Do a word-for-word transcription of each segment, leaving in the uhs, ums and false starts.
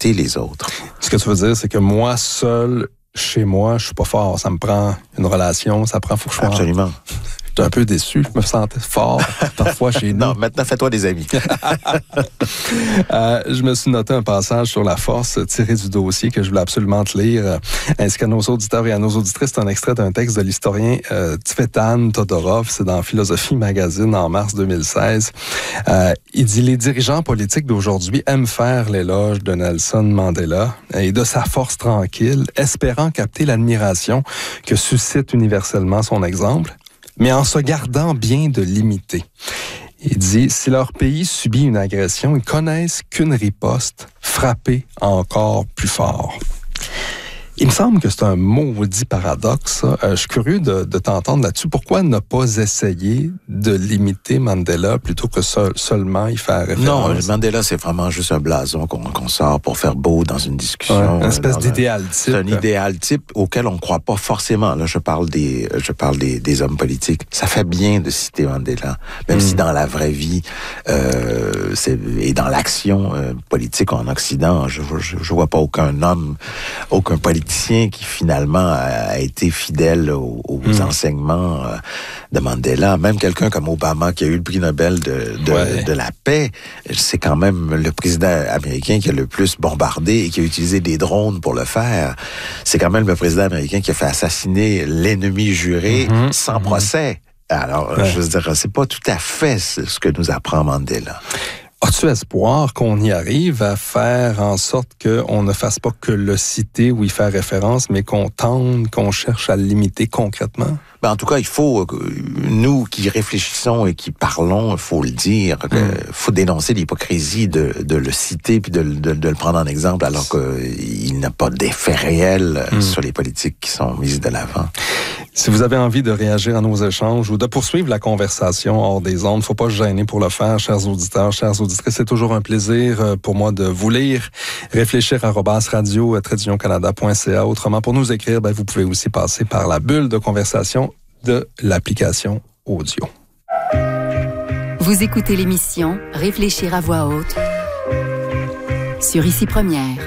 respecter les autres. Ce que tu veux dire, c'est que moi, seul, chez moi, je suis pas fort. Ça me prend une relation, ça prend, faut que je sois... Absolument. J'étais un peu déçu, je me sentais fort parfois chez nous. Non, maintenant, fais-toi des amis. euh, je me suis noté un passage sur la force tiré du dossier que je voulais absolument te lire, ainsi qu'à nos auditeurs et à nos auditrices. C'est un extrait d'un texte de l'historien euh, Tsvetan Todorov, c'est dans Philosophie Magazine en mars deux mille seize. Euh, il dit « Les dirigeants politiques d'aujourd'hui aiment faire l'éloge de Nelson Mandela et de sa force tranquille, espérant capter l'admiration que suscite universellement son exemple, mais en se gardant bien de limiter. » Il dit, si leur pays subit une agression, ils connaissent qu'une riposte, frapper encore plus fort. Il me semble que c'est un maudit paradoxe. Euh, je suis curieux de, de t'entendre là-dessus. Pourquoi ne pas essayer de limiter Mandela plutôt que seul, seulement y faire référence? Non, Mandela, c'est vraiment juste un blason qu'on, qu'on sort pour faire beau dans une discussion. Ouais, une espèce dans d'idéal un, type. C'est un idéal type auquel on ne croit pas forcément. Là, je parle des, je parle des, des hommes politiques. Ça fait bien de citer Mandela, même mm. si dans la vraie vie euh, c'est, et dans l'action euh, politique en Occident, je ne je, je vois pas aucun homme, aucun politique qui finalement a été fidèle aux, aux mmh. enseignements de Mandela. Même quelqu'un comme Obama qui a eu le prix Nobel de, de, ouais. de la paix, c'est quand même le président américain qui a le plus bombardé et qui a utilisé des drones pour le faire. C'est quand même le président américain qui a fait assassiner l'ennemi juré mmh. sans mmh. procès. Alors, ouais. je veux dire, c'est pas tout à fait ce que nous apprend Mandela. As-tu espoir qu'on y arrive à faire en sorte qu'on ne fasse pas que le citer ou y faire référence, mais qu'on tente, qu'on cherche à le limiter concrètement? Ben, en tout cas, il faut, nous qui réfléchissons et qui parlons, il faut le dire, il mm. faut dénoncer l'hypocrisie de, de le citer puis de, de, de le prendre en exemple alors qu'il n'a pas d'effet réel mm. sur les politiques qui sont mises de l'avant. Si vous avez envie de réagir à nos échanges ou de poursuivre la conversation hors des ondes, il ne faut pas se gêner pour le faire, chers auditeurs, chères auditrices. C'est toujours un plaisir pour moi de vous lire. Réfléchir arobase radio tiret canada point c a. Autrement, pour nous écrire, ben, vous pouvez aussi passer par la bulle de conversation de l'application audio. Vous écoutez l'émission Réfléchir à voix haute sur Ici Première.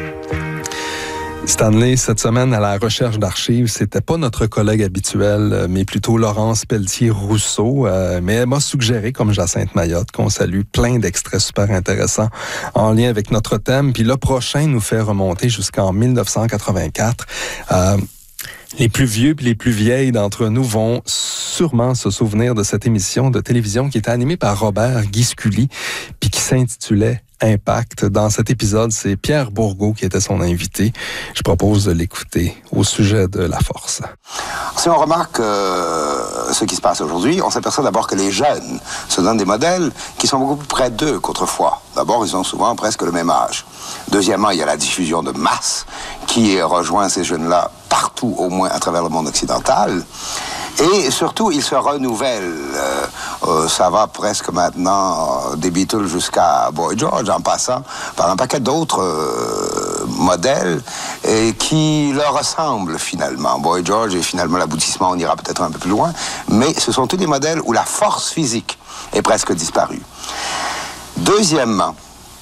Stanley, cette semaine, à la recherche d'archives, c'était pas notre collègue habituel, mais plutôt Laurence Pelletier-Rousseau. Euh, mais elle m'a suggéré, comme Jacinthe Mayotte, qu'on salue plein d'extraits super intéressants en lien avec notre thème. Puis le prochain nous fait remonter jusqu'en dix-neuf cent quatre-vingt-quatre. Euh, Les plus vieux et les plus vieilles d'entre nous vont sûrement se souvenir de cette émission de télévision qui était animée par Robert Guisculi puis qui s'intitulait Impact. Dans cet épisode, c'est Pierre Bourgault qui était son invité. Je propose de l'écouter au sujet de la force. Si on remarque euh, ce qui se passe aujourd'hui, on s'aperçoit d'abord que les jeunes se donnent des modèles qui sont beaucoup plus près d'eux qu'autrefois. D'abord, ils ont souvent presque le même âge. Deuxièmement, il y a la diffusion de masse qui rejoint ces jeunes-là partout, au moins à travers le monde occidental. Et surtout, ils se renouvellent. Euh, euh, ça va presque maintenant euh, des Beatles jusqu'à Boy George, en passant par un paquet d'autres euh, modèles et qui leur ressemblent finalement. Boy George est finalement l'aboutissement, on ira peut-être un peu plus loin, mais ce sont tous des modèles où la force physique est presque disparue. Deuxièmement,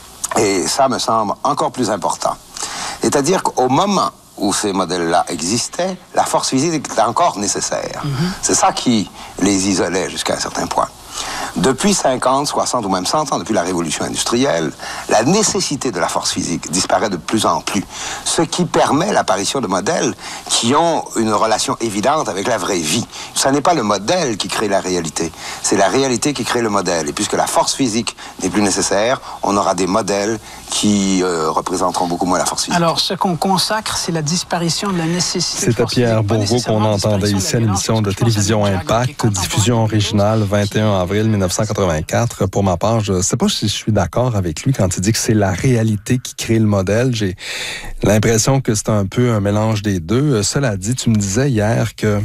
et ça me semble encore plus important, c'est-à-dire qu'au moment où ces modèles-là existaient, la force physique était encore nécessaire. Mm-hmm. C'est ça qui les isolait jusqu'à un certain point. Depuis cinquante, soixante ou même cent ans, depuis la révolution industrielle, la nécessité de la force physique disparaît de plus en plus, ce qui permet l'apparition de modèles qui ont une relation évidente avec la vraie vie. Ce n'est pas le modèle qui crée la réalité, c'est la réalité qui crée le modèle. Et puisque la force physique n'est plus nécessaire, on aura des modèles qui euh, représenteront beaucoup moins la force physique. Alors, ce qu'on consacre, c'est la disparition de la nécessité. C'était Pierre Bourgault qu'on entendait ici à l'émission de télévision Impact, diffusion originale vingt et un avril dix-neuf cent quatre-vingt-quatre. Pour ma part, je ne sais pas si je suis d'accord avec lui quand il dit que c'est la réalité qui crée le modèle. J'ai l'impression que c'est un peu un mélange des deux. Cela dit, tu me disais hier que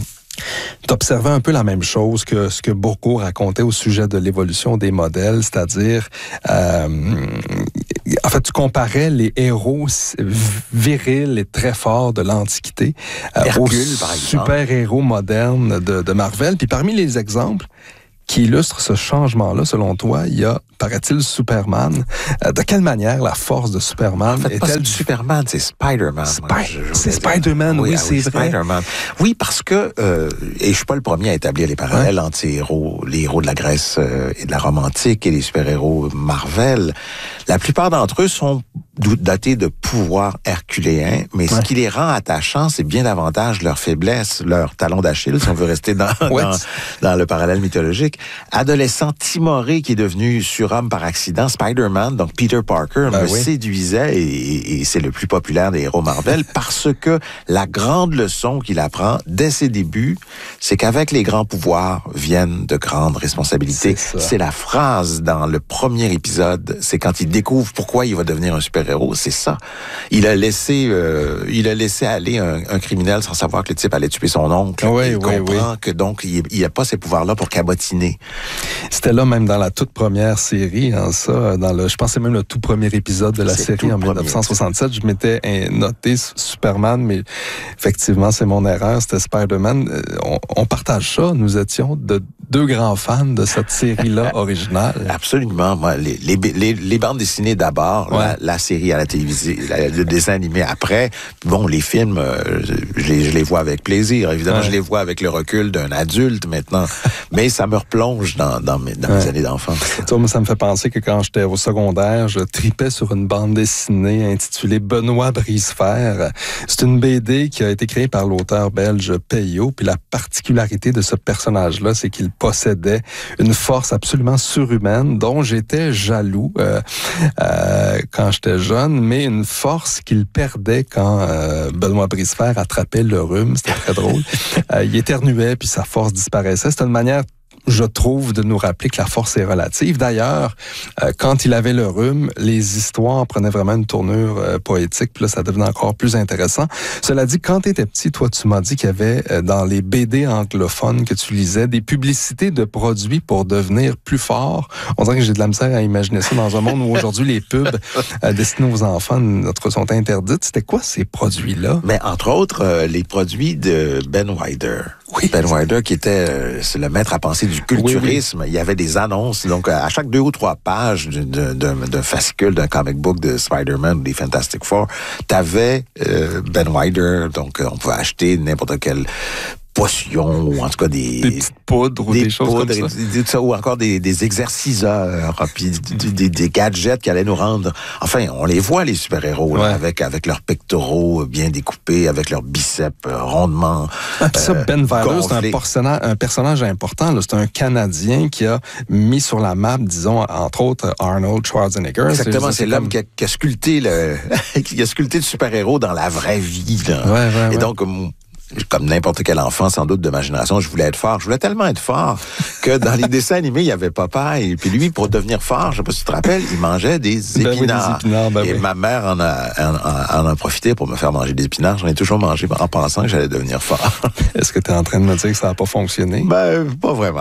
tu observais un peu la même chose que ce que Bourgault racontait au sujet de l'évolution des modèles, c'est-à-dire, euh, en fait, tu comparais les héros virils et très forts de l'Antiquité euh, Hercule, aux par exemple, super-héros modernes de, de Marvel. Puis parmi les exemples, qui illustre ce changement-là, selon toi. Il y a, paraît-il, Superman. Euh, de quelle manière la force de Superman en fait, est-elle... pas Superman, c'est Spider-Man. Spi- Moi, je, je c'est Spider-Man, oui, oui, c'est oui, vrai. Spider-Man. Oui, parce que, euh, et je suis pas le premier à établir les parallèles ouais. entre ces héros, les héros de la Grèce euh, et de la Rome antique et les super-héros Marvel. La plupart d'entre eux sont dotés de pouvoirs herculéens, mais ouais. ce qui les rend attachants, c'est bien davantage leur faiblesse, leur talon d'Achille, si on veut rester dans, ouais. dans, dans le parallèle mythologique. Adolescent timoré qui est devenu surhomme par accident, Spider-Man, donc Peter Parker, ben me oui. séduisait et, et, et c'est le plus populaire des héros Marvel parce que la grande leçon qu'il apprend dès ses débuts, c'est qu'avec les grands pouvoirs viennent de grandes responsabilités. C'est, c'est la phrase dans le premier épisode, c'est quand il découvre pourquoi il va devenir un super-héros, c'est ça. Il a laissé, euh, il a laissé aller un, un criminel sans savoir que le type allait tuer son oncle. Oui, il oui, comprend oui. que donc il n'a pas ces pouvoirs-là pour cabotiner. C'était là même dans la toute première série, hein, ça, dans le, je pense que c'est même le tout premier épisode de la c'est série en dix-neuf cent soixante-sept. Je m'étais noté Superman, mais effectivement c'est mon erreur, c'était Spider-Man. On, on partage ça. Nous étions de deux grands fans de cette série-là originale. Absolument. Moi, les, les, les, les bandes dessinées d'abord, ouais. la, la série à la télévision, la, le dessin animé après. Bon, les films, euh, je, les, je les vois avec plaisir. Évidemment, ouais. je les vois avec le recul d'un adulte maintenant. Mais ça me replonge dans, dans, mes, dans ouais. mes années d'enfance. Tu vois, moi, ça me fait penser que quand j'étais au secondaire, je tripais sur une bande dessinée intitulée Benoît Brisefer. C'est une B D qui a été créée par l'auteur belge Peyo. Puis la particularité de ce personnage-là, c'est qu'il possédait une force absolument surhumaine dont j'étais jaloux euh, euh, quand j'étais jeune, mais une force qu'il perdait quand euh, Benoît Brisefer attrapait le rhume. C'était très drôle. Euh, il éternuait, puis sa force disparaissait. C'était une manière, je trouve, de nous rappeler que la force est relative. D'ailleurs, euh, quand il avait le rhume, les histoires prenaient vraiment une tournure euh, poétique, puis là, ça devenait encore plus intéressant. Cela dit, quand tu étais petit, toi, tu m'as dit qu'il y avait euh, dans les B D anglophones que tu lisais des publicités de produits pour devenir plus fort. On dirait que j'ai de la misère à imaginer ça dans un monde où aujourd'hui les pubs euh, destinés aux enfants notre, sont interdites. C'était quoi ces produits-là? Mais entre autres, euh, les produits de Ben Wider. Oui. Ben Wider, qui était euh, c'est le maître à penser du culturisme. Oui, oui. Il y avait des annonces. Donc, à chaque deux ou trois pages d'un, d'un, d'un fascicule, d'un comic book de Spider-Man ou des Fantastic Four, t'avais euh, Ben Wider. Donc, on pouvait acheter n'importe quel potions, ou en tout cas des... Des petites poudres ou des, des choses poudres, comme ça. Des, des, ou encore des, des exerciceurs, puis des, des, des gadgets qui allaient nous rendre... Enfin, on les voit, les super-héros, ouais. là, avec, avec leurs pectoraux bien découpés, avec leurs biceps euh, rondement ah, puis ça, euh, Ben Wider, c'est un personnage, un personnage important. Là. C'est un Canadien qui a mis sur la map, disons, entre autres, Arnold Schwarzenegger. Exactement, c'est, c'est, c'est l'homme comme... qui, a, qui a sculpté le qui a sculpté le super-héros dans la vraie vie. Là. Ouais, ouais, Et ouais. donc... comme n'importe quel enfant, sans doute, de ma génération, je voulais être fort. Je voulais tellement être fort que dans les dessins animés, il y avait Popeye. Et puis lui, pour devenir fort, je sais pas si tu te rappelles, il mangeait des épinards. Ben oui, des épinards ben et oui. ma mère en a, en, en a profité pour me faire manger des épinards. J'en ai toujours mangé en pensant que j'allais devenir fort. Est-ce que tu es en train de me dire que ça n'a pas fonctionné? Ben, pas vraiment.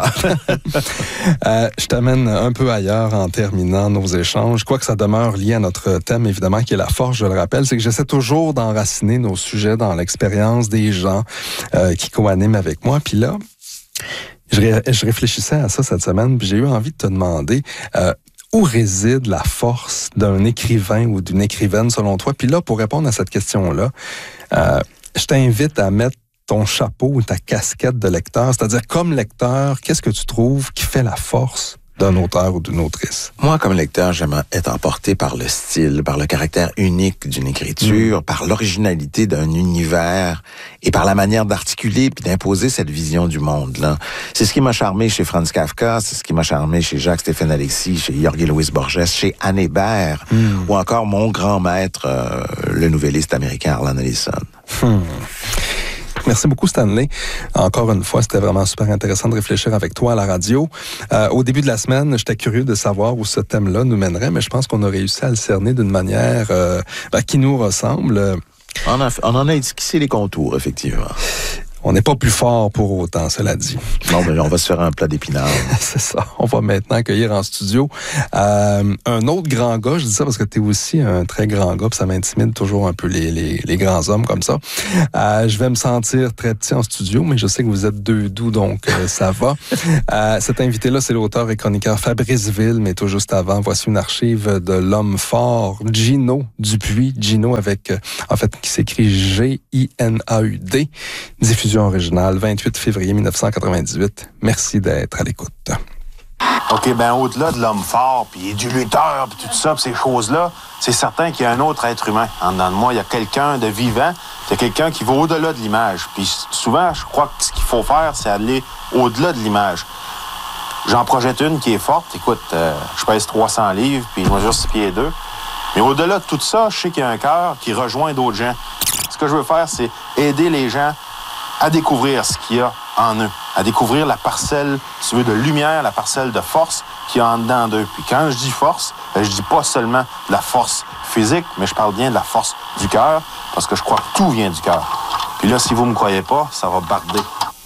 euh, je t'amène un peu ailleurs en terminant nos échanges. Quoique ça demeure lié à notre thème, évidemment, qui est la force, je le rappelle, c'est que j'essaie toujours d'enraciner nos sujets dans l'expérience des gens Euh, qui co-anime avec moi. Puis là, je, ré- je réfléchissais à ça cette semaine, puis j'ai eu envie de te demander euh, où réside la force d'un écrivain ou d'une écrivaine selon toi? Puis là, pour répondre à cette question-là, euh, je t'invite à mettre ton chapeau ou ta casquette de lecteur, c'est-à-dire comme lecteur, qu'est-ce que tu trouves qui fait la force d'un auteur ou d'une autrice? Moi, comme lecteur, j'aime être emporté par le style, par le caractère unique d'une écriture, mmh. par l'originalité d'un univers et par la manière d'articuler puis d'imposer cette vision du monde-là. C'est ce qui m'a charmé chez Franz Kafka, c'est ce qui m'a charmé chez Jacques-Stéphane Alexis, chez Jorge Luis Borges, chez Anne Hébert, mmh. ou encore mon grand maître, euh, le nouvelliste américain Harlan Ellison. Mmh. Merci beaucoup, Stanley. Encore une fois, c'était vraiment super intéressant de réfléchir avec toi à la radio. Euh, au début de la semaine, j'étais curieux de savoir où ce thème-là nous mènerait, mais je pense qu'on a réussi à le cerner d'une manière euh, ben, qui nous ressemble. On, a, on en a esquissé les contours, effectivement. On n'est pas plus fort pour autant, cela dit. Non, mais on va se faire un plat d'épinards. C'est ça. On va maintenant accueillir en studio euh, un autre grand gars. Je dis ça parce que tu es aussi un très grand gars, puis ça m'intimide toujours un peu les, les, les grands hommes comme ça. Euh, je vais me sentir très petit en studio, mais je sais que vous êtes deux doux, donc euh, ça va. Euh, cet invité-là, c'est l'auteur et chroniqueur Fabrice Ville, mais tout juste avant, voici une archive de l'homme fort, Gino Dupuis. Gino avec, euh, en fait, qui s'écrit G I N A U D. Diffusion originale, vingt-huit février mille neuf cent quatre-vingt-dix-huit. Merci d'être à l'écoute. OK, ben au-delà de l'homme fort, puis du lutteur, puis tout ça, puis ces choses-là, c'est certain qu'il y a un autre être humain. En dedans de moi, il y a quelqu'un de vivant, il y a quelqu'un qui va au-delà de l'image. Puis souvent, je crois que ce qu'il faut faire, c'est aller au-delà de l'image. J'en projette une qui est forte. Écoute, euh, je pèse trois cents livres, puis je mesure six pieds deux. Mais au-delà de tout ça, je sais qu'il y a un cœur qui rejoint d'autres gens. Ce que je veux faire, c'est aider les gens à découvrir ce qu'il y a en eux, à découvrir la parcelle, si tu veux, de lumière, la parcelle de force qu'il y a en dedans d'eux. Puis quand je dis force, ben, je dis pas seulement de la force physique, mais je parle bien de la force du cœur, parce que je crois que tout vient du cœur. Puis là, si vous me croyez pas, ça va barder.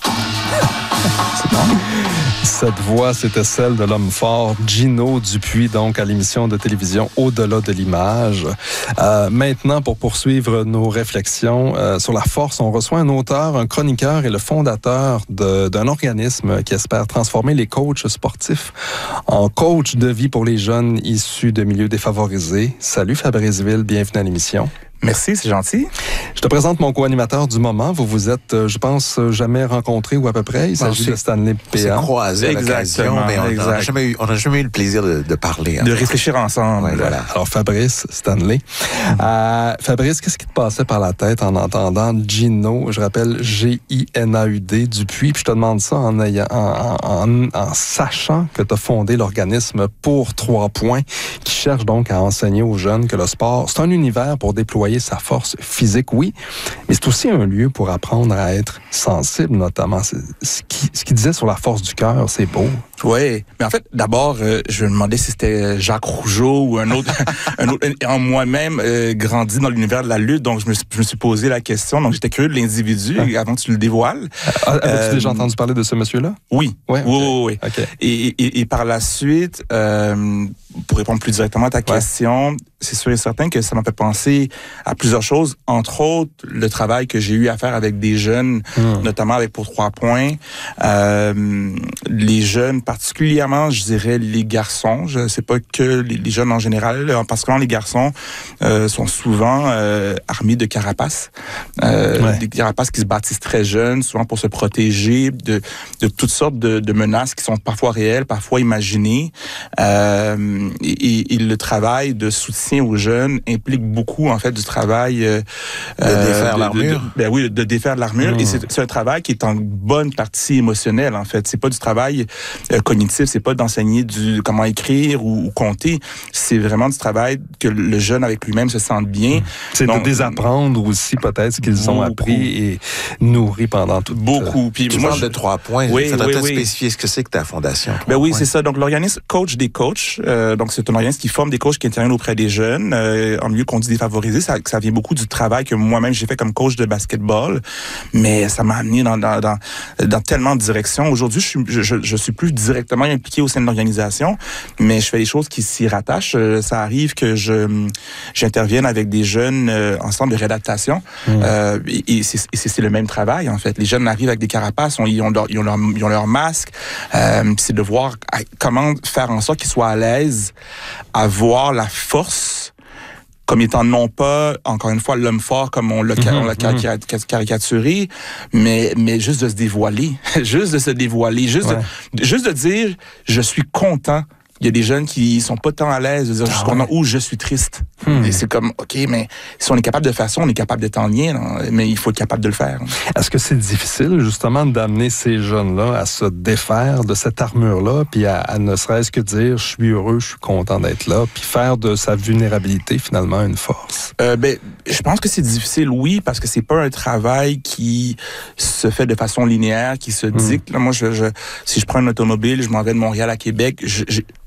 C'est bon. Cette voix, c'était celle de l'homme fort, Gino Dupuis, donc à l'émission de télévision Au-delà de l'image. Euh, maintenant, pour poursuivre nos réflexions euh, sur la force, on reçoit un auteur, un chroniqueur et le fondateur de, d'un organisme qui espère transformer les coachs sportifs en coachs de vie pour les jeunes issus de milieux défavorisés. Salut Fabrice Ville, bienvenue à l'émission. Merci, c'est gentil. Je te présente mon co-animateur du moment. Vous vous êtes, je pense, jamais rencontrés ou à peu près. Il s'agit de Stanley Péan. C'est croisé à l'occasion, mais on n'a jamais eu, on n'a jamais eu le plaisir de, de parler. De réfléchir ensemble. Ouais, voilà. Alors, Fabrice, Stanley. Mm-hmm. Euh, Fabrice, qu'est-ce qui te passait par la tête en entendant Gino, je rappelle G I N A U D, Dupuis, puis je te demande ça en, ayant, en, en, en sachant que tu as fondé l'organisme Pour Trois Points, qui cherche donc à enseigner aux jeunes que le sport, c'est un univers pour déployer sa force physique, oui, mais c'est aussi un lieu pour apprendre à être sensible, notamment. C'est ce qui, ce qui disait sur la force du cœur, c'est beau. Oui, mais en fait, d'abord, euh, je me demandais si c'était Jacques Rougeau ou un autre. un autre en moi-même, euh, grandi dans l'univers de la lutte, donc je me, je me suis posé la question. Donc, j'étais curieux de l'individu ah. avant que tu le dévoiles. Ah, avais-tu euh, déjà entendu parler de ce monsieur-là? Oui. Ouais, oui, okay. oui, oui. Okay. Et, et, et par la suite, euh, pour répondre plus directement à ta ouais. question, c'est sûr et certain que ça m'a fait penser à plusieurs choses, entre autres le travail que j'ai eu à faire avec des jeunes, mmh. notamment avec Pour Trois Points. Euh, les jeunes, particulièrement, je dirais les garçons. Je sais pas que les, les jeunes en général, parce que les garçons euh, sont souvent euh, armés de carapaces, euh, ouais. des carapaces qui se bâtissent très jeunes, souvent pour se protéger de, de toutes sortes de, de menaces qui sont parfois réelles, parfois imaginées. Euh, et, et le travail de soutien aux jeunes implique beaucoup, en fait, du travail... Euh, de défaire de, l'armure. De, de, ben oui, de défaire de l'armure. Mmh. Et c'est, c'est un travail qui est en bonne partie émotionnel, en fait. C'est pas du travail euh, cognitif, c'est pas d'enseigner du comment écrire ou, ou compter. C'est vraiment du travail que le jeune avec lui-même se sente bien. Mmh. C'est donc, de désapprendre aussi, peut-être, ce qu'ils beaucoup. ont appris et nourri pendant tout... Beaucoup. Puis tu moi, parles je... de trois points. Oui, ça doit oui, peut-être oui. spécifier ce que c'est que ta fondation. Ben oui, points. c'est ça. Donc, l'organisme Coach des coachs. Euh, donc, c'est un organisme qui forme des coachs qui interviennent auprès des jeunes euh, en milieu qu'on dit défavorisé. Ça, ça vient beaucoup du travail que moi-même j'ai fait comme coach de basketball, mais ça m'a amené dans, dans, dans, dans tellement de directions. Aujourd'hui, je suis, je, je suis plus directement impliqué au sein de l'organisation, mais je fais des choses qui s'y rattachent. Euh, ça arrive que je j'intervienne avec des jeunes euh, en centre de réadaptation. Mmh. Euh, et, et, c'est, et c'est, c'est le même travail, en fait. Les jeunes arrivent avec des carapaces, on, ils, ont leur, ils, ont leur, ils ont leur masque. Euh, c'est de voir comment faire en sorte qu'ils soient à l'aise à voir la force comme étant non pas, encore une fois, l'homme fort comme on l'a, mmh, on l'a mmh. caricaturé, mais, mais juste de se dévoiler, juste de se dévoiler, juste, ouais. de, juste de dire « je suis content ». Il y a des jeunes qui sont pas tant à l'aise de dire ah, « je suis content » ou « je suis triste hmm. ». Et c'est comme « OK, mais si on est capable de faire ça, on est capable d'être en lien, là, mais il faut être capable de le faire. » Est-ce que c'est difficile, justement, d'amener ces jeunes-là à se défaire de cette armure-là, puis à, à ne serait-ce que dire « je suis heureux, je suis content d'être là », puis faire de sa vulnérabilité, finalement, une force? Euh, ben, je pense que c'est difficile, oui, parce que c'est pas un travail qui se fait de façon linéaire, qui se dicte. Hmm. Là, moi, je, je, si je prends une automobile, je m'en vais de Montréal à Québec, je, je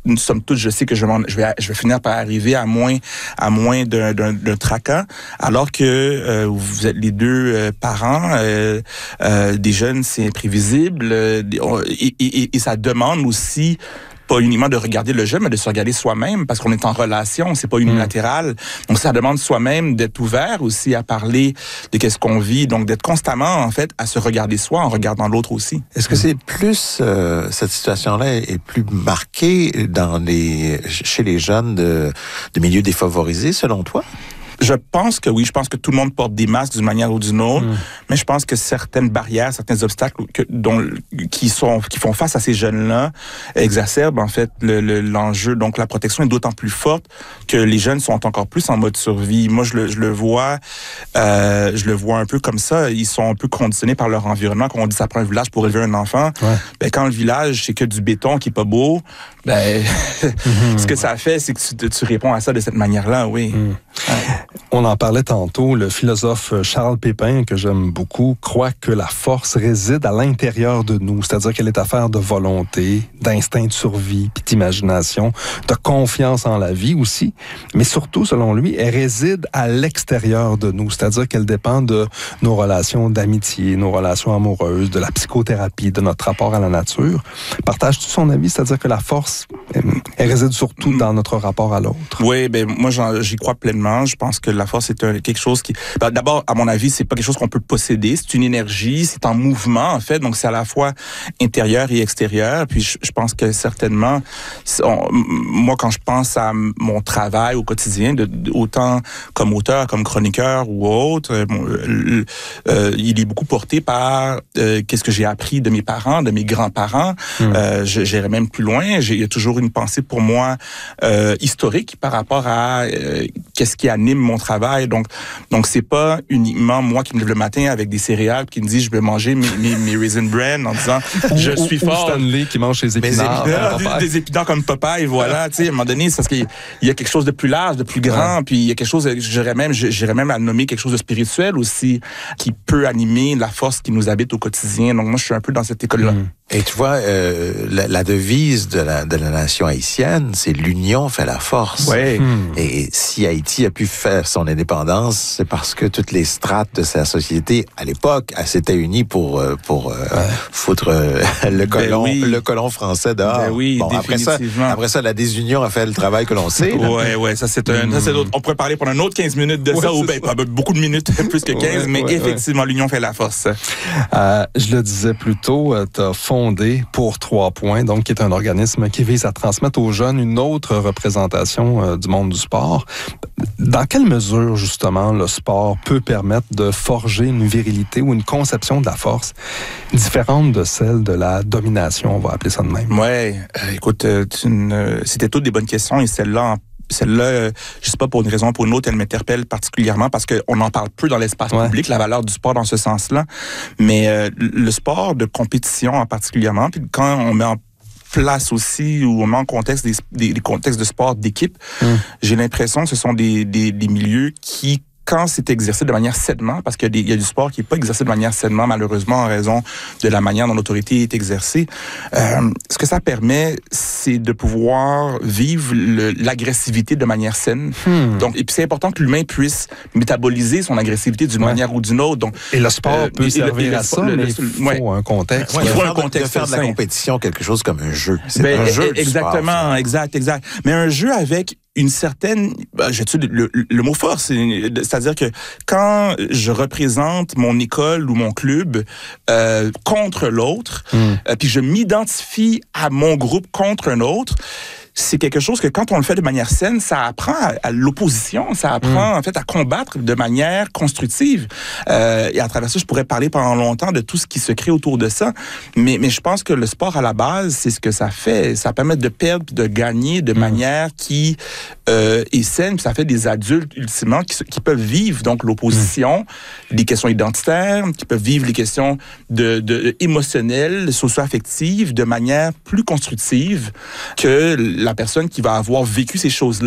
somme toute, je sais que je, je, vais, je vais finir par arriver à moins, à moins d'un, d'un, d'un tracas, alors que euh, vous êtes les deux euh, parents, euh, euh, des jeunes, c'est imprévisible, euh, et, et, et ça demande aussi pas uniquement de regarder le jeune, mais de se regarder soi-même, parce qu'on est en relation, c'est pas unilatéral. Mmh. Donc, ça demande soi-même d'être ouvert aussi à parler de qu'est-ce qu'on vit, donc d'être constamment, en fait, à se regarder soi en regardant l'autre aussi. Est-ce que c'est plus, euh, cette situation-là est plus marquée dans les, chez les jeunes de, de milieux défavorisés, selon toi? Je pense que oui, je pense que tout le monde porte des masques d'une manière ou d'une autre, mmh. mais je pense que certaines barrières, certains obstacles que, dont, qui sont qui font face à ces jeunes-là exacerbent en fait le, le, l'enjeu. Donc la protection est d'autant plus forte que les jeunes sont encore plus en mode survie. Moi, je le, je le vois, euh, je le vois un peu comme ça. Ils sont un peu conditionnés par leur environnement. Quand on dit ça prend un village pour élever un enfant, ouais. ben quand le village c'est que du béton qui est pas beau, ben mmh. ce que ça fait, c'est que tu, tu réponds à ça de cette manière-là, oui. Mmh. Ouais. On en parlait tantôt, le philosophe Charles Pépin, que j'aime beaucoup, croit que la force réside à l'intérieur de nous, c'est-à-dire qu'elle est affaire de volonté, d'instinct de survie, puis d'imagination, de confiance en la vie aussi, mais surtout, selon lui, elle réside à l'extérieur de nous, c'est-à-dire qu'elle dépend de nos relations d'amitié, nos relations amoureuses, de la psychothérapie, de notre rapport à la nature. Partage-tu son avis, c'est-à-dire que la force, elle réside surtout dans notre rapport à l'autre? Oui, ben moi j'y crois pleinement. Je pense que la force est un, quelque chose qui... Ben, d'abord, à mon avis, c'est pas quelque chose qu'on peut posséder. C'est une énergie, c'est en mouvement, en fait. Donc, c'est à la fois intérieur et extérieur. Puis, je, je pense que certainement, on, moi, quand je pense à mon travail au quotidien, de, de, autant comme auteur, comme chroniqueur ou autre, bon, euh, euh, il est beaucoup porté par euh, qu'est-ce que j'ai appris de mes parents, de mes grands-parents. Mmh. Euh, j'irais même plus loin. J'ai, il y a toujours une pensée pour moi euh, historique par rapport à euh, qu'est-ce qui anime mon travail. Donc, donc c'est pas uniquement moi qui me lève le matin avec des céréales qui me dit je vais manger mes, mes, mes Raisin Bran en disant je ou, suis ou fort. Stanley qui mange ses épinards. Des, des épinards comme Popeye, voilà. Tu sais, à un moment donné, c'est parce qu'il y a quelque chose de plus large, de plus grand, ouais. Puis il y a quelque chose, j'irais même, j'irais même à nommer quelque chose de spirituel aussi, qui peut animer la force qui nous habite au quotidien. Donc moi, je suis un peu dans cette école-là. Mmh. Et tu vois, euh, la, la devise de la, de la nation haïtienne, c'est l'union fait la force. Ouais. Mmh. Et si Haïti a pu faire son indépendance, c'est parce que toutes les strates de sa société, à l'époque, s'étaient unies pour pour euh, ouais. foutre euh, le colon, ben oui. le colon français dehors. Ben oui, bon, après ça, après ça, la désunion a fait le travail que l'on sait. Là. Ouais, ouais, ça c'est un, mmh. ça c'est d'autres. On pourrait parler pendant un autre quinze minutes de ouais, ça, ou ben ça. beaucoup de minutes, plus que quinze, ouais, mais ouais, effectivement, ouais. l'union fait la force. Euh, je le disais plus tôt, euh, t'as fondé Pour Trois Points, donc qui est un organisme qui vise à transmettre aux jeunes une autre représentation euh, du monde du sport. Dans quelle mesure, justement, le sport peut permettre de forger une virilité ou une conception de la force différente de celle de la domination, on va appeler ça de même? Oui, euh, écoute, euh, une, euh, c'était toutes des bonnes questions et celle-là, en Celle-là, euh, je sais pas, pour une raison ou pour une autre, elle m'interpelle particulièrement parce qu'on en parle peu dans l'espace ouais. public, la valeur du sport dans ce sens-là. Mais euh, le sport de compétition en particulièrement, puis quand on met en place aussi, ou on met en contexte des, des, des contextes de sport d'équipe, mmh. j'ai l'impression que ce sont des, des, des milieux qui, quand c'est exercé de manière sainement, parce qu'il y a, des, il y a du sport qui n'est pas exercé de manière sainement, malheureusement, en raison de la manière dont l'autorité est exercée, euh, ce que ça permet, c'est de pouvoir vivre le, l'agressivité de manière saine. Hmm. Donc, et puis c'est important que l'humain puisse métaboliser son agressivité d'une ouais. manière ou d'une autre. Donc, et le sport euh, peut servir le, à ça, le, mais il faut ouais. un contexte. Ouais, il faut un contexte. De faire de la compétition quelque chose comme un jeu. C'est ben, un jeu exactement, du sport, exact, exact. Mais un jeu avec une certaine, ben, je sais, le, le mot force, c'est-à-dire que quand je représente mon école ou mon club euh, contre l'autre, mm. euh, puis je m'identifie à mon groupe contre un autre, c'est quelque chose que quand on le fait de manière saine, ça apprend à, à l'opposition, ça apprend mmh. en fait à combattre de manière constructive. Euh, et à travers ça, je pourrais parler pendant longtemps de tout ce qui se crée autour de ça. Mais, mais je pense que le sport à la base, c'est ce que ça fait. Ça permet de perdre puis de gagner de mmh. manière qui euh, est saine. Puis ça fait des adultes ultimement qui, qui peuvent vivre donc l'opposition, mmh. les questions identitaires, qui peuvent vivre les questions de, de émotionnelles, socio-affectives de manière plus constructive que la personne qui va avoir vécu ces choses-là,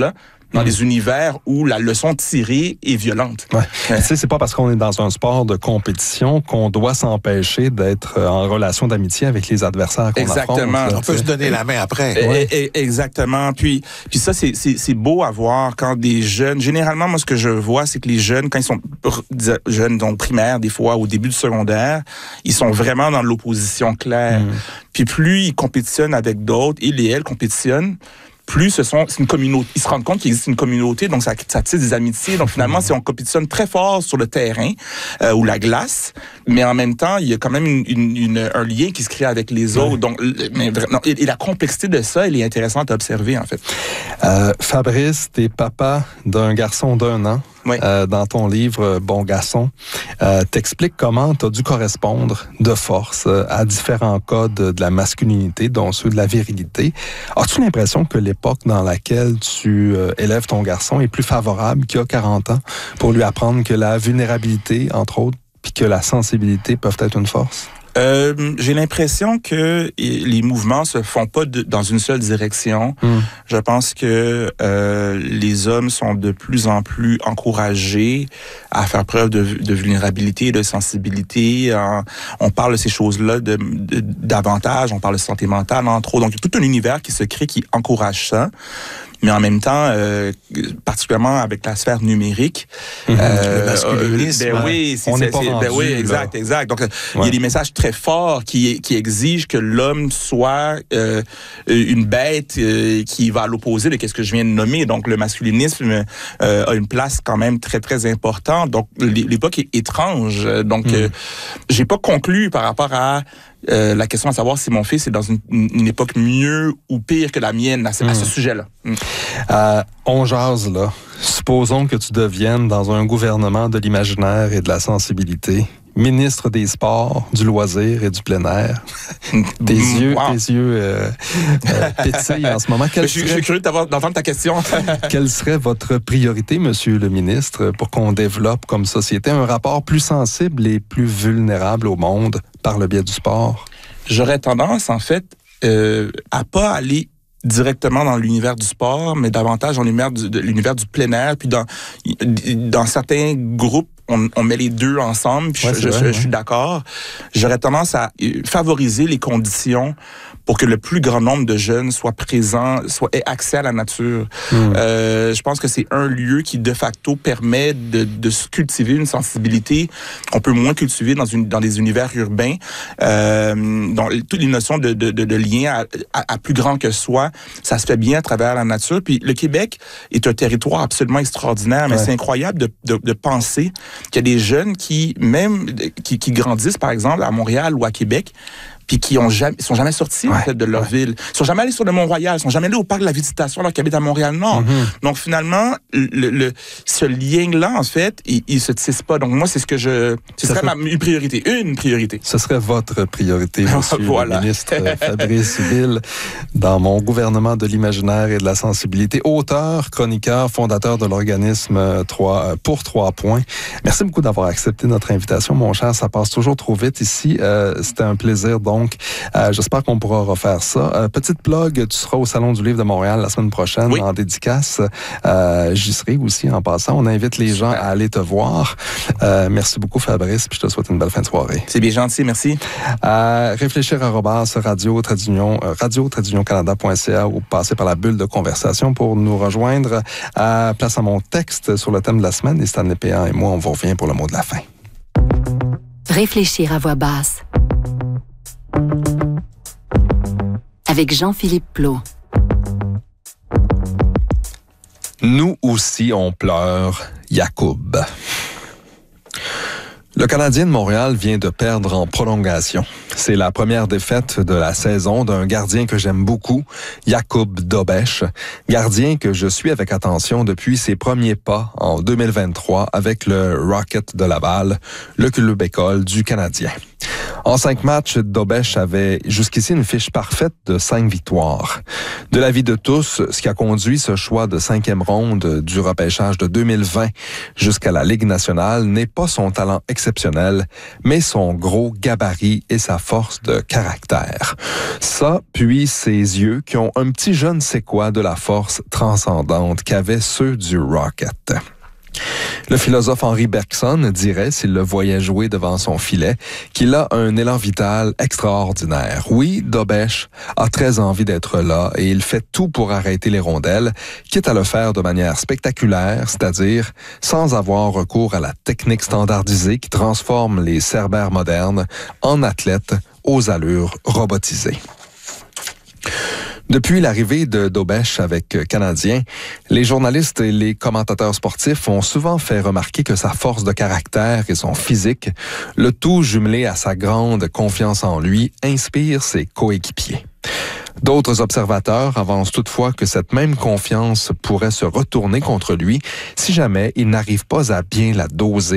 dans mmh. des univers où la leçon tirée est violente. Ouais. Ouais. Tu sais, c'est pas parce qu'on est dans un sport de compétition qu'on doit s'empêcher d'être en relation d'amitié avec les adversaires qu'on Exactement. affronte. On peut se donner la main après. Ouais. Et, et, exactement. Puis, puis ça, c'est, c'est, c'est beau à voir quand des jeunes... Généralement, moi, ce que je vois, c'est que les jeunes, quand ils sont jeunes, donc primaires, des fois, au début du secondaire, ils sont vraiment dans l'opposition claire. Mmh. Puis plus ils compétitionnent avec d'autres, ils et elles compétitionnent, plus ce sont, c'est une communauté. Ils se rendent compte qu'il existe une communauté, donc ça, ça tisse des amitiés. Donc finalement, c'est on compétitionne très fort sur le terrain euh, ou la glace, mais en même temps, il y a quand même une, une, une, un lien qui se crée avec les autres. Ouais. Donc, mais, non, et, et la complexité de ça, elle est intéressante à observer en fait. Euh, Fabrice, t'es papa d'un garçon d'un an. Oui. Euh, dans ton livre Bon garçon, euh, t'expliques comment tu as dû correspondre de force euh, à différents codes de la masculinité, dont ceux de la virilité. As-tu l'impression que l'époque dans laquelle tu euh, élèves ton garçon est plus favorable qu'il y a quarante ans pour lui apprendre que la vulnérabilité, entre autres, puis que la sensibilité peuvent être une force? Euh, j'ai l'impression que les mouvements se font pas de, dans une seule direction. Mm. Je pense que euh, les hommes sont de plus en plus encouragés à faire preuve de, de vulnérabilité et de sensibilité. Euh, on parle de ces choses-là de, de, davantage. On parle de santé mentale, entre autres. Donc, il y a tout un univers qui se crée qui encourage ça. Mais en même temps, euh, particulièrement avec la sphère numérique, mmh, euh, le masculinisme, ben oui, c'est, on c'est, n'est pas c'est, rendu, ben oui, exact, là. exact. Donc, ouais. Il y a des messages très forts qui qui exigent que l'homme soit euh, une bête euh, qui va à l'opposé de qu'est-ce que je viens de nommer. Donc, le masculinisme euh, a une place quand même très très importante. Donc, l'époque est étrange. Donc, mmh. euh, j'ai pas conclu par rapport à Euh, la question à savoir si mon fils est dans une, une époque mieux ou pire que la mienne à ce, mmh. à ce sujet-là. Mmh. Euh, on jase, là. Supposons que tu deviennes dans un gouvernement de l'imaginaire et de la sensibilité, ministre des Sports, du loisir et du plein air. tes mmh, yeux, wow. tes yeux euh, euh, pétillent en ce moment. Je suis serait... curieux d'entendre ta question. Quelle serait votre priorité, monsieur le ministre, pour qu'on développe comme société un rapport plus sensible et plus vulnérable au monde par le biais du sport? J'aurais tendance, en fait, euh, à pas aller directement dans l'univers du sport, mais davantage dans l'univers du, de l'univers du plein air. Puis dans, dans certains groupes, on, on met les deux ensemble. Puis ouais, je, vrai, je, ouais. je suis d'accord. J'aurais tendance à favoriser les conditions pour que le plus grand nombre de jeunes soient présents, soient aient accès à la nature. Mmh. Euh, je pense que c'est un lieu qui, de facto, permet de, de cultiver une sensibilité qu'on peut moins cultiver dans, une, dans des univers urbains. Euh, donc, toutes les notions de, de, de, de lien à, à, à plus grand que soi, ça se fait bien à travers la nature. Puis le Québec est un territoire absolument extraordinaire, mais ouais. c'est incroyable de, de, de penser qu'il y a des jeunes qui, même, qui, qui grandissent, par exemple, à Montréal ou à Québec, puis qui ont jamais, sont jamais sortis, ouais, en fait, de leur ouais. ville. Ils sont jamais allés sur le Mont-Royal, ils sont jamais allés au parc de la Visitation alors qu'ils habitent à Montréal-Nord. Mm-hmm. Donc, finalement, le, le, ce lien-là, en fait, il, il se tisse pas. Donc, moi, c'est ce que je, ce serait, serait ma une priorité, une priorité. Ce serait votre priorité, monsieur voilà. le ministre Fabrice Ville, dans mon gouvernement de l'imaginaire et de la sensibilité, auteur, chroniqueur, fondateur de l'organisme trois, pour trois points. Merci beaucoup d'avoir accepté notre invitation, mon cher. Ça passe toujours trop vite ici. Euh, c'était un plaisir, donc. Donc, euh, j'espère qu'on pourra refaire ça. Euh, petite plug, tu seras au Salon du Livre de Montréal la semaine prochaine oui. en dédicace. Euh, j'y serai aussi en passant. On invite les gens à aller te voir. Euh, merci beaucoup, Fabrice, puis je te souhaite une belle fin de soirée. C'est bien gentil, merci. Euh, réfléchir arobase radio tradition radio tradition canada point c a ou passer par la bulle de conversation pour nous rejoindre. Euh, place à mon texte sur le thème de la semaine. Et Stanley Péan et moi, on vous revient pour le mot de la fin. Réfléchir à voix basse. Avec Jean-Philippe Plot. Nous aussi, on pleure, Yacoub. Le Canadien de Montréal vient de perdre en prolongation. C'est la première défaite de la saison d'un gardien que j'aime beaucoup, Yacoub Dobeš, gardien que je suis avec attention depuis ses premiers pas en deux mille vingt-trois avec le Rocket de Laval, le club école du Canadien. En cinq matchs, Dobesch avait jusqu'ici une fiche parfaite de cinq victoires. De l'avis de tous, ce qui a conduit ce choix de cinquième ronde du repêchage de deux mille vingt jusqu'à la Ligue nationale n'est pas son talent exceptionnel, mais son gros gabarit et sa force de caractère. Ça, puis ses yeux qui ont un petit je ne sais quoi de la force transcendante qu'avaient ceux du Rocket. Le philosophe Henri Bergson dirait, s'il le voyait jouer devant son filet, qu'il a un élan vital extraordinaire. Oui, Dobesch a très envie d'être là et il fait tout pour arrêter les rondelles, quitte à le faire de manière spectaculaire, c'est-à-dire sans avoir recours à la technique standardisée qui transforme les cerbères modernes en athlètes aux allures robotisées. Depuis l'arrivée de Dobesch avec Canadien, les journalistes et les commentateurs sportifs ont souvent fait remarquer que sa force de caractère et son physique, le tout jumelé à sa grande confiance en lui, inspire ses coéquipiers. D'autres observateurs avancent toutefois que cette même confiance pourrait se retourner contre lui si jamais il n'arrive pas à bien la doser